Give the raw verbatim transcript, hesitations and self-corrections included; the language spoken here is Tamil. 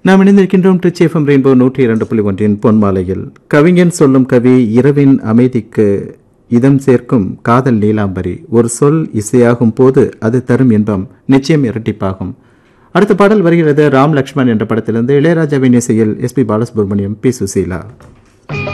நாம் இணைந்திருக்கின்றோம் ட்ரிச்சி எஃப்எம் ரெயின்போ நூற்றி இரண்டு புள்ளி ஒன்றின் பொன்மாலையில். கவிஞன் சொல்லும் கவி இரவின் அமைதிக்கு இதம் சேர்க்கும் காதல் நீலாம்பரி. ஒரு சொல் இசையாகும் போது அது தரும் இன்பம் நிச்சயம் இரட்டிப்பாகும். அடுத்த பாடல் வருகிறது ராம் லக்ஷ்மண் என்ற படத்திலிருந்து. இளையராஜாவின் இசையில் S B Balasubramaniam, B Susheela.